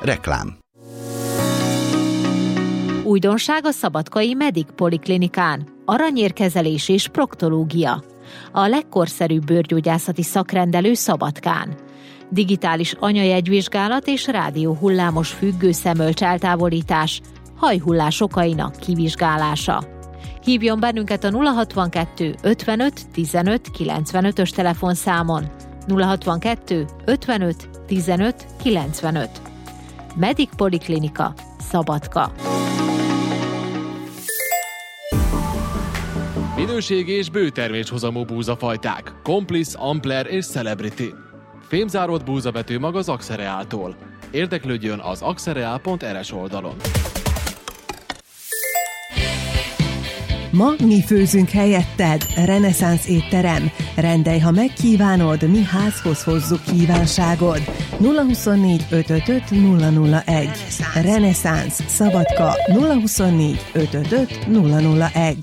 Reklám. Újdonság a szabadkai Medic Poliklinikán. Aranyérkezelés és proktológia. A legkorszerűbb bőrgyógyászati szakrendelő Szabadkán. Digitális anyajegyvizsgálat és rádióhullámos függőszemölcs eltávolítás, hajhullás okainak kivizsgálása. Hívjon bennünket a 062 55 15 95-ös telefonszámon. 062 55 15 95. Medic Poliklinika, Szabadka. Minőségi és bőterméshozamú búzafajták, Complice, Ampler és Celebrity. Fémzáródott búzavető mag az Axereáltól. Érdeklődjön az axereal.rs oldalon. Ma mi főzünk helyetted, Reneszánsz étterem. Rendelj, ha megkívánod, mi házhoz hozzuk kívánságod. 024 555 001. Reneszánsz, Szabadka, 024 555 001.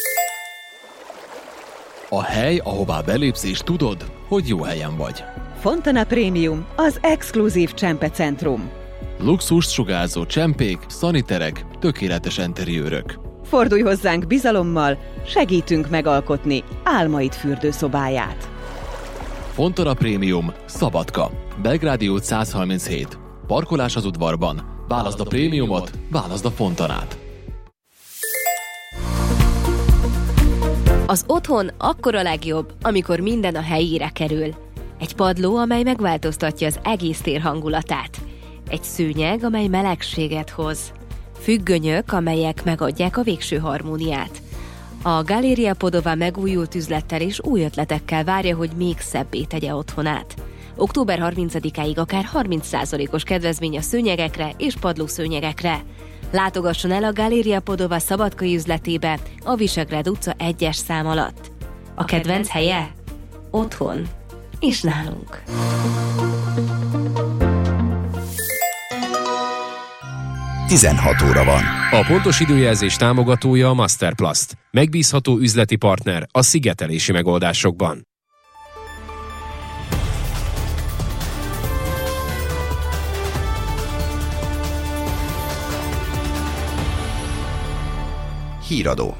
A hely, ahová belépsz és tudod, hogy jó helyen vagy. Fontana Premium, az exkluzív csempecentrum. Luxus sugárzó csempék, szaniterek, tökéletes enteriőrök. Fordulj hozzánk bizalommal, segítünk megalkotni álmaid fürdőszobáját. Fontana Premium, Szabadka, Belgrádi út 137. Parkolás az udvarban. Válaszd a prémiumot, válaszd a Fontanát. Az otthon akkor a legjobb, amikor minden a helyére kerül. Egy padló, amely megváltoztatja az egész tér hangulatát. Egy szőnyeg, amely melegséget hoz. Függönyök, amelyek megadják a végső harmóniát. A Galéria Podova megújult üzlettel és új ötletekkel várja, hogy még szebbé tegye otthonát. Október 30-áig akár 30%-os kedvezmény a szőnyegekre és padlószőnyegekre. Látogasson el a Galéria Podova szabadkai üzletébe a Visegrád utca 1-es szám alatt. A kedvenc helye? Otthon. És nálunk. Tizenhat óra van. A pontos időjelzés támogatója a Masterplast. Megbízható üzleti partner a szigetelési megoldásokban. Híradó.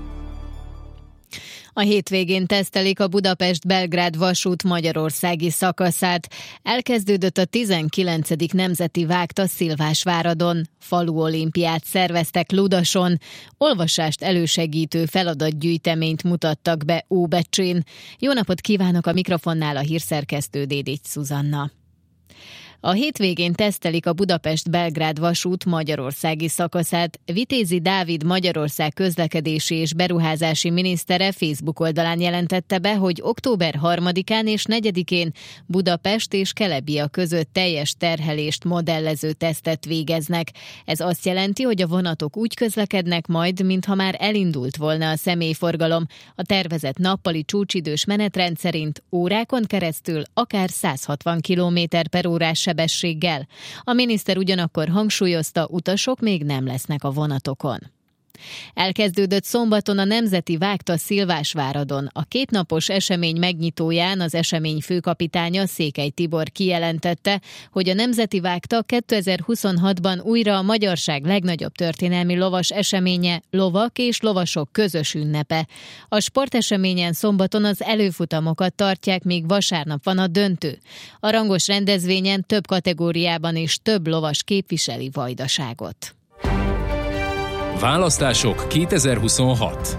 A hétvégén tesztelik a Budapest-Belgrád vasút magyarországi szakaszát. Elkezdődött a 19. Nemzeti Vágta Szilvásváradon. Faluolimpiát szerveztek Ludason. Olvasást elősegítő feladatgyűjteményt mutattak be Óbecsén. Jó napot kívánok, a mikrofonnál a hírszerkesztő Dédics Szuzanna. A hétvégén tesztelik a Budapest-Belgrád vasút magyarországi szakaszát. Vitézi Dávid Magyarország közlekedési és beruházási minisztere Facebook oldalán jelentette be, hogy október 3-án és 4-én Budapest és Kelebia között teljes terhelést modellező tesztet végeznek. Ez azt jelenti, hogy a vonatok úgy közlekednek majd, mintha már elindult volna a személyforgalom. A tervezett nappali csúcsidős menetrend szerint órákon keresztül akár 160 km/órás sebességgel. A miniszter ugyanakkor hangsúlyozta, utasok még nem lesznek a vonatokon. Elkezdődött szombaton a Nemzeti Vágta Szilvásváradon. A kétnapos esemény megnyitóján az esemény főkapitánya, Székely Tibor kijelentette, hogy a Nemzeti Vágta 2026-ban újra a magyarság legnagyobb történelmi lovas eseménye, lovak és lovasok közös ünnepe. A sporteseményen szombaton az előfutamokat tartják, míg vasárnap van a döntő. A rangos rendezvényen több kategóriában is több lovas képviseli Vajdaságot. Választások 2026.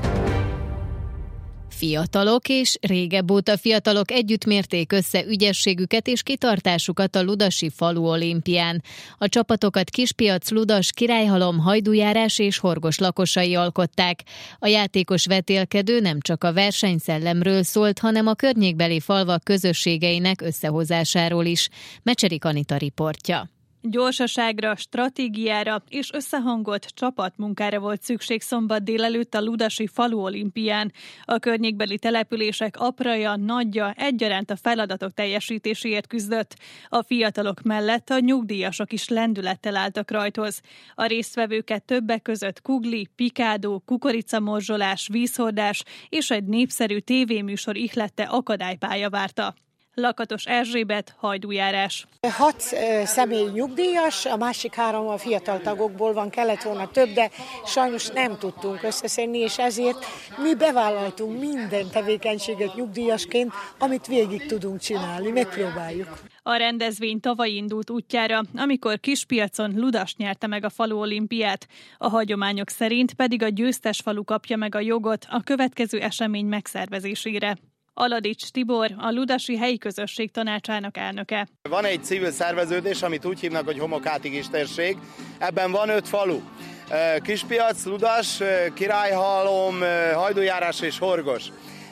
Fiatalok és régebb óta fiatalok együtt mérték össze ügyességüket és kitartásukat a ludasi faluolimpián. A csapatokat Kispiac, Ludas, Királyhalom, Hajdújárás és Horgos lakosai alkották. A játékos vetélkedő nem csak a versenyszellemről szólt, hanem a környékbeli falvak közösségeinek összehozásáról is. Mecserik Anita riportja. Gyorsaságra, stratégiára és összehangolt csapatmunkára volt szükség szombat délelőtt a ludasi faluolimpián. A környékbeli települések apraja, nagyja egyaránt a feladatok teljesítéséért küzdött. A fiatalok mellett a nyugdíjasok is lendülettel álltak rajthoz. A résztvevőket többek között kugli, pikádó, kukoricamorzsolás, vízhordás és egy népszerű tévéműsor ihlette akadálypálya várta. Lakatos Erzsébet, Hajdújárás. 6 személy nyugdíjas, a másik 3 a fiatal tagokból van, kellett volna több, de sajnos nem tudtunk összeszedni, és ezért mi bevállaltunk minden tevékenységet nyugdíjasként, amit végig tudunk csinálni, megpróbáljuk. A rendezvény tavaly indult útjára, amikor Kispiacon Ludas nyerte meg a falu olimpiát. A hagyományok szerint pedig a győztes falu kapja meg a jogot a következő esemény megszervezésére. Aladics Tibor, a Ludasi Helyi Közösség Tanácsának elnöke. Van egy civil szerveződés, amit úgy hívnak, hogy Homokáti térség. Ebben van 5 falu. Kispiac, Ludas, Királyhalom, Hajdújárás és Horgos.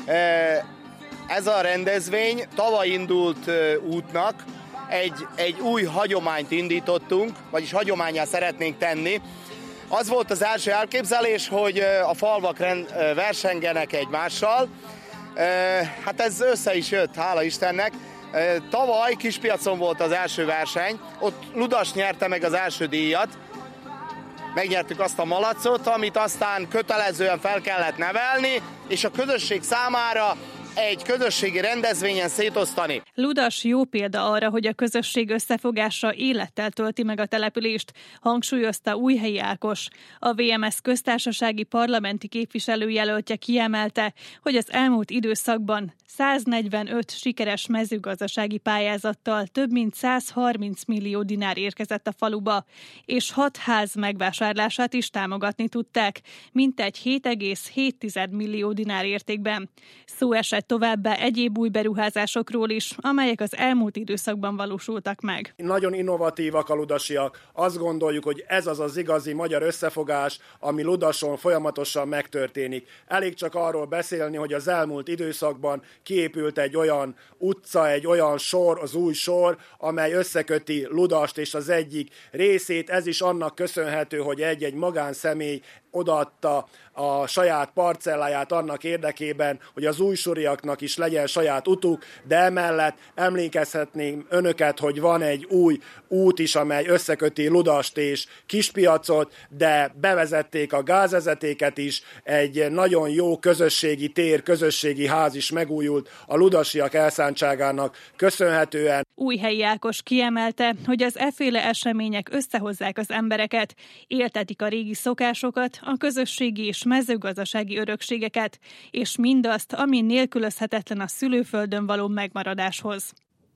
Ez a rendezvény tavaly indult útnak, egy új hagyományt indítottunk, vagyis hagyománnyá szeretnénk tenni. Az volt az első elképzelés, hogy a falvak versengenek egymással. Hát ez össze is jött, hála Istennek. Tavaly Kispiacon volt az első verseny, ott Ludas nyerte meg az első díjat. Megnyertük azt a malacot, amit aztán kötelezően fel kellett nevelni, és a közösség számára egy közösségi rendezvényen szétosztani. Ludas jó példa arra, hogy a közösség összefogása élettel tölti meg a települést, hangsúlyozta Újhelyi Ákos. A VMS köztársasági parlamenti képviselőjelöltje kiemelte, hogy az elmúlt időszakban 145 sikeres mezőgazdasági pályázattal több mint 130 millió dinár érkezett a faluba, és 6 ház megvásárlását is támogatni tudták, mintegy 7,7 millió dinár értékben. Szó esett továbbá egyéb új beruházásokról is, amelyek az elmúlt időszakban valósultak meg. Nagyon innovatívak a ludasiak. Azt gondoljuk, hogy ez az igazi magyar összefogás, ami Ludason folyamatosan megtörténik. Elég csak arról beszélni, hogy az elmúlt időszakban kiépült egy olyan utca, egy olyan sor, az új sor, amely összeköti Ludast és az egyik részét. Ez is annak köszönhető, hogy egy-egy magánszemély odaadta a saját parcelláját annak érdekében, hogy az újsoriaknak is legyen saját utuk, de emellett emlékezhetném önöket, hogy van egy új út is, amely összeköti Ludast és Kispiacot, de bevezették a gázvezetéket is, egy nagyon jó közösségi tér, közösségi ház is megújult a ludasiak elszántságának köszönhetően. Újhelyi Ákos kiemelte, hogy az efféle események összehozzák az embereket, éltetik a régi szokásokat, a közösségi és mezőgazdasági örökségeket, és mindazt, ami nélkülözhetetlen a szülőföldön való megmaradáshoz.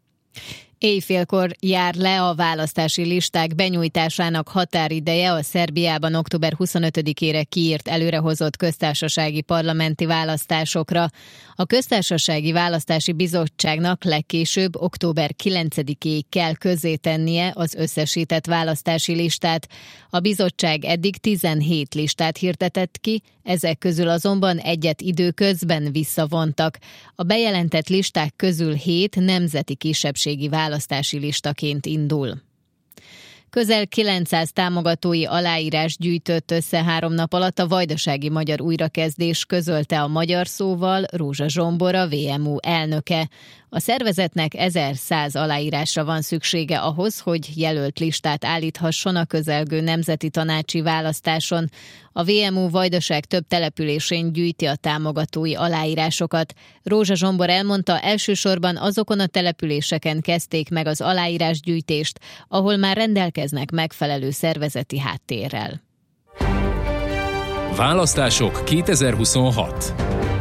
Éjfélkor jár le a választási listák benyújtásának határideje a Szerbiában október 25-ére kiírt előrehozott köztársasági parlamenti választásokra. A Köztársasági Választási Bizottságnak legkésőbb október 9-éig kell közzétennie az összesített választási listát. A bizottság eddig 17 listát hirdetett ki, ezek közül azonban egyet időközben visszavontak. A bejelentett listák közül 7 nemzeti kisebbségi választási listaként indul. Közel 900 támogatói aláírás gyűjtött össze 3 nap alatt a vajdasági magyar újrakezdés, közölte a Magyar Szóval Rózsa Zsombor, a VMU elnöke. A szervezetnek 1100 aláírásra van szüksége ahhoz, hogy jelölt listát állíthasson a közelgő nemzeti tanácsi választáson. A VMU Vajdaság több településén gyűjti a támogatói aláírásokat. Rózsa Zsombor elmondta, elsősorban azokon a településeken kezdték meg az aláírásgyűjtést, ahol már rendelkeznek megfelelő szervezeti háttérrel. Választások 2026.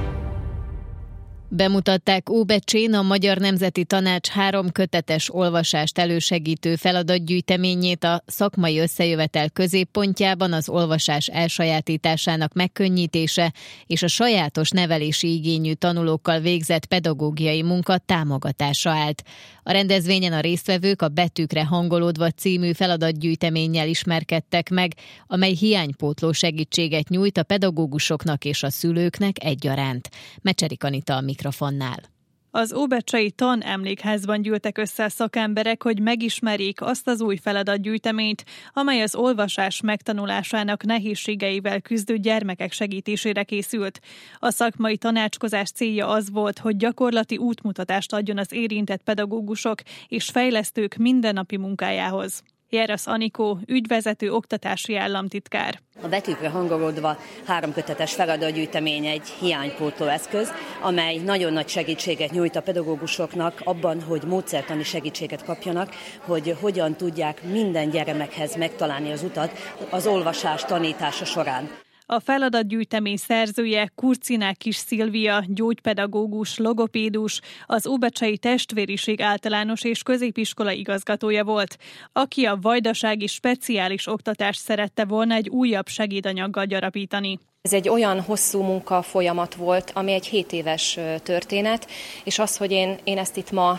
Bemutatták Óbecsén a Magyar Nemzeti Tanács 3 kötetes olvasást elősegítő feladatgyűjteményét. A szakmai összejövetel középpontjában az olvasás elsajátításának megkönnyítése és a sajátos nevelési igényű tanulókkal végzett pedagógiai munka támogatása állt. A rendezvényen a résztvevők a Betűkre hangolódva című feladatgyűjteménnyel ismerkedtek meg, amely hiánypótló segítséget nyújt a pedagógusoknak és a szülőknek egyaránt. Mecserik Anita a mikrofonnál. Az óbecsei tanemlékházban gyűltek össze a szakemberek, hogy megismerjék azt az új feladatgyűjteményt, amely az olvasás megtanulásának nehézségeivel küzdő gyermekek segítésére készült. A szakmai tanácskozás célja az volt, hogy gyakorlati útmutatást adjon az érintett pedagógusok és fejlesztők mindennapi munkájához. Járasz Anikó, ügyvezető oktatási államtitkár. A betűkre hangolódva 3 kötetes feladatgyűjtemény egy hiánypótló eszköz, amely nagyon nagy segítséget nyújt a pedagógusoknak abban, hogy módszertani segítséget kapjanak, hogy hogyan tudják minden gyermekhez megtalálni az utat az olvasás tanítása során. A feladatgyűjtemény szerzője Kurcinák Kis Szilvia, gyógypedagógus, logopédus, az Óbecsei Testvériség Általános és Középiskola igazgatója volt, aki a vajdasági speciális oktatást szerette volna egy újabb segédanyaggal gyarapítani. Ez egy olyan hosszú munka folyamat volt, ami egy 7 éves történet, és az, hogy én ezt itt ma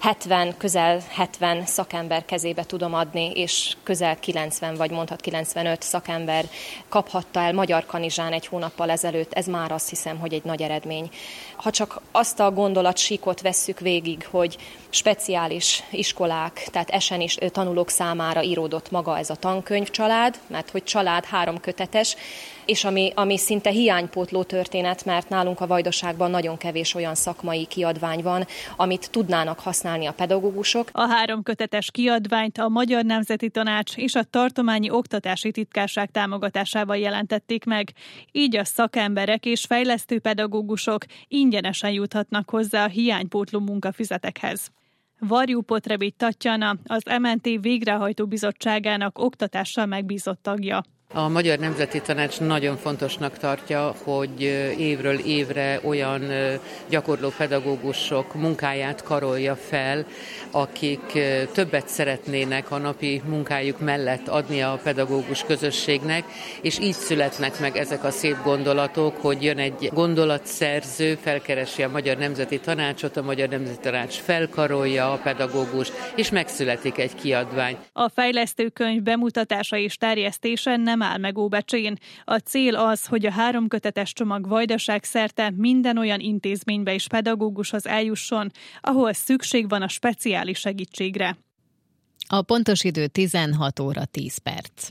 közel 70 szakember kezébe tudom adni, és közel 90 vagy mondhat 95 szakember kaphatta el Magyar Kanizsán egy hónappal ezelőtt, ez már azt hiszem, hogy egy nagy eredmény. Ha csak azt a gondolatsíkot vesszük végig, hogy speciális iskolák, tehát esen is tanulók számára íródott maga ez a tankönyvcsalád, mert hogy család 3 kötetes, és ami szinte hiánypótló történet, mert nálunk a Vajdaságban nagyon kevés olyan szakmai kiadvány van, amit tudnának használni a pedagógusok. A 3 kötetes kiadványt a Magyar Nemzeti Tanács és a Tartományi Oktatási Titkárság támogatásával jelentették meg. Így a szakemberek és fejlesztő pedagógusok ingyenesen juthatnak hozzá a hiánypótló munkafizetekhez. Varjú Potrebit Tatjana, az MNT végrehajtó bizottságának oktatással megbízott tagja. A Magyar Nemzeti Tanács nagyon fontosnak tartja, hogy évről évre olyan gyakorló pedagógusok munkáját karolja fel, akik többet szeretnének a napi munkájuk mellett adni a pedagógus közösségnek, és így születnek meg ezek a szép gondolatok, hogy jön egy gondolatszerző, felkeresi a Magyar Nemzeti Tanácsot, a Magyar Nemzeti Tanács felkarolja a pedagógust, és megszületik egy kiadvány. A fejlesztőkönyv bemutatása és terjesztése nem áll meg Óbecsén. A cél az, hogy a 3 kötetes csomag Vajdaság szerte minden olyan intézménybe és pedagógushoz eljusson, ahol szükség van a speciális segítségre. A pontos idő 16 óra 10 perc.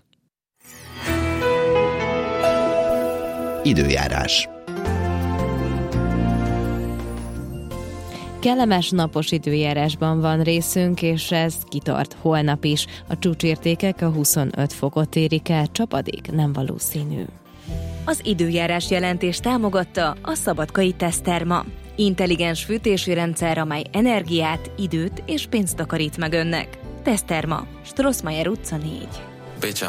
Időjárás. Kellemes napos időjárásban van részünk, és ez kitart holnap is. A csúcsértékek a 25 fokot érik el, csapadék nem valószínű. Az időjárás jelentés támogatta a Szabadkai Teszterma. Intelligens fűtési rendszer, amely energiát, időt és pénzt takarít meg önnek. Teszterma, Strossmayer utca 4.